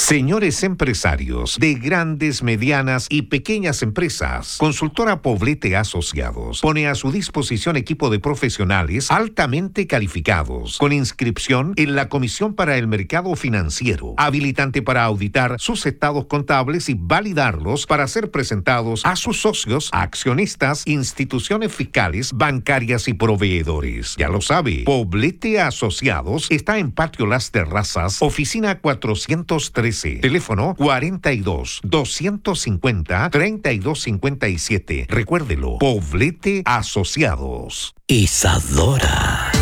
Señores empresarios de grandes, medianas y pequeñas empresas, Consultora Poblete Asociados pone a su disposición equipo de profesionales altamente calificados, con inscripción en la Comisión para el Mercado Financiero, habilitante para auditar sus estados contables y validarlos para ser presentados a sus socios, accionistas, instituciones fiscales, bancarias y proveedores. Ya lo sabe, Poblete Asociados está en Patio Las Terrazas, oficina 413. Teléfono 42-250-3257. Recuérdelo, Poblete Asociados. Isadora.